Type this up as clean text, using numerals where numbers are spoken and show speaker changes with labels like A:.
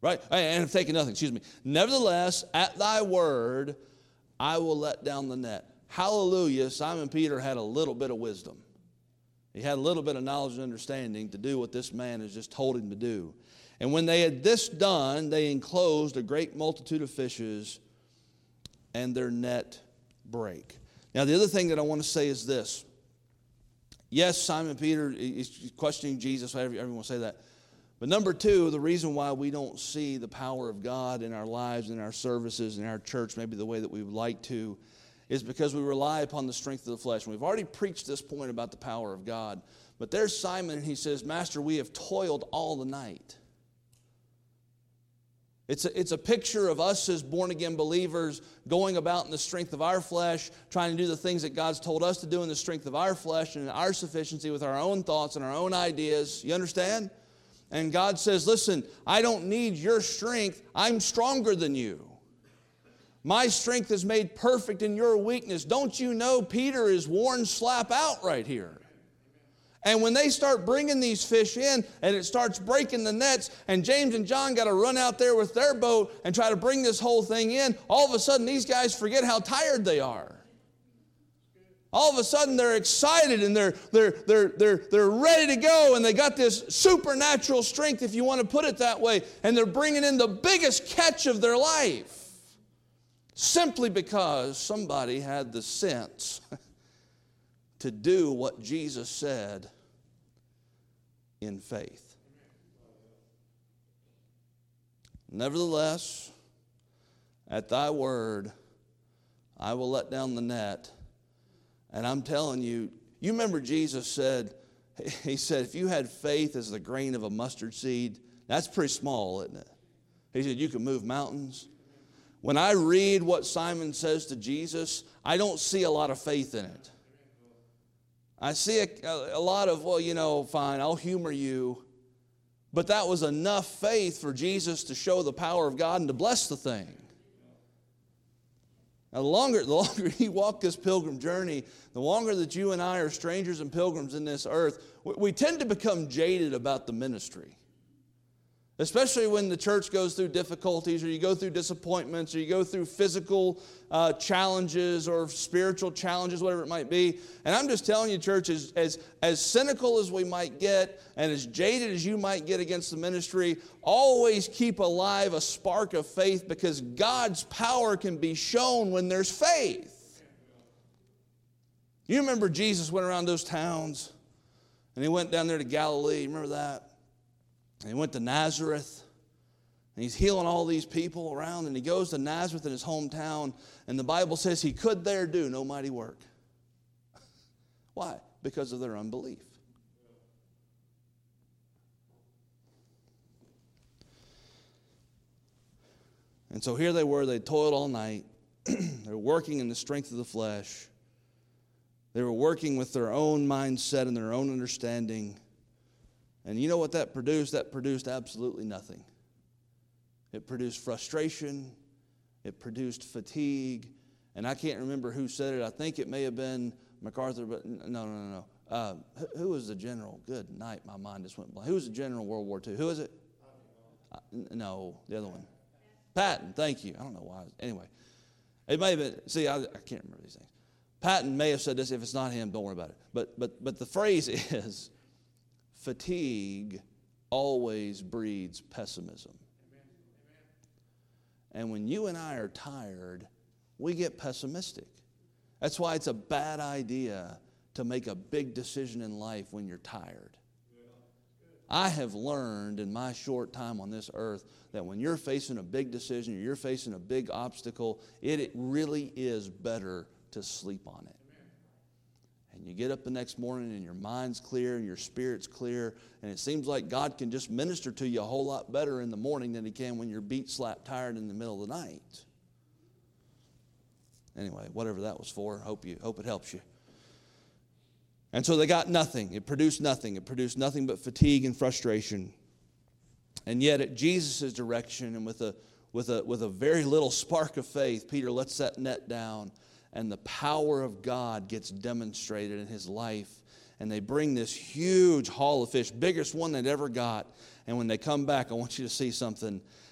A: Right? And have taken nothing, excuse me. Nevertheless, at thy word, I will let down the net. Hallelujah, Simon Peter had a little bit of wisdom. He had a little bit of knowledge and understanding to do what this man has just told him to do. And when they had this done, they enclosed a great multitude of fishes, and their net brake. Now, the other thing that I want to say is this. Yes, Simon Peter is questioning Jesus, everyone will say that. But number two, the reason why we don't see the power of God in our lives, in our services, in our church, maybe the way that we would like to, is because we rely upon the strength of the flesh. And we've already preached this point about the power of God. But there's Simon, and he says, Master, we have toiled all the night. It's a picture of us as born-again believers going about in the strength of our flesh, trying to do the things that God's told us to do in the strength of our flesh and in our sufficiency with our own thoughts and our own ideas. You understand? And God says, listen, I don't need your strength. I'm stronger than you. My strength is made perfect in your weakness. Don't you know Peter is worn slap out right here? And when they start bringing these fish in and it starts breaking the nets and James and John got to run out there with their boat and try to bring this whole thing in, all of a sudden these guys forget how tired they are. All of a sudden they're excited and they're ready to go, and they got this supernatural strength, if you want to put it that way, and they're bringing in the biggest catch of their life simply because somebody had the sense to do what Jesus said in faith. Nevertheless, at thy word, I will let down the net. And I'm telling you, you remember Jesus said, he said, if you had faith as the grain of a mustard seed, that's pretty small, isn't it? He said, you can move mountains. When I read what Simon says to Jesus, I don't see a lot of faith in it. I see a lot of, well, you know, fine, I'll humor you. But that was enough faith for Jesus to show the power of God and to bless the thing. Now, the longer you walk this pilgrim journey, the longer that you and I are strangers and pilgrims in this earth, we tend to become jaded about the ministry. Especially when the church goes through difficulties, or you go through disappointments, or you go through physical challenges or spiritual challenges, whatever it might be. And I'm just telling you, church, as cynical as we might get and as jaded as you might get against the ministry, always keep alive a spark of faith, because God's power can be shown when there's faith. You remember Jesus went around those towns, and he went down there to Galilee. Remember that? And he went to Nazareth, and he's healing all these people around, and he goes to Nazareth in his hometown, and the Bible says he could there do no mighty work. Why? Because of their unbelief. And so here they were, they toiled all night, they were working in the strength of the flesh, they were working with their own mindset and their own understanding. And you know what that produced? That produced absolutely nothing. It produced frustration. It produced fatigue. And I can't remember who said it. I think it may have been MacArthur, but no. Who was the general? Good night, my mind just went blank. Who was the general in World War II? Who is it? No, the other one. Patton, thank you. I don't know why. Anyway, it may have been, see, I can't remember these things. Patton may have said this. If it's not him, don't worry about it. But the phrase is, fatigue always breeds pessimism. And when you and I are tired, we get pessimistic. That's why it's a bad idea to make a big decision in life when you're tired. I have learned in my short time on this earth that when you're facing a big decision or you're facing a big obstacle, it really is better to sleep on it. And you get up the next morning and your mind's clear and your spirit's clear, and it seems like God can just minister to you a whole lot better in the morning than he can when you're beat, slapped, tired in the middle of the night. Anyway, whatever that was for, hope it helps you. And so they got nothing. It produced nothing. It produced nothing but fatigue and frustration. And yet at Jesus' direction and with a very little spark of faith, Peter lets that net down, and the power of God gets demonstrated in his life. And they bring this huge haul of fish, biggest one they'd ever got. And when they come back, I want you to see something.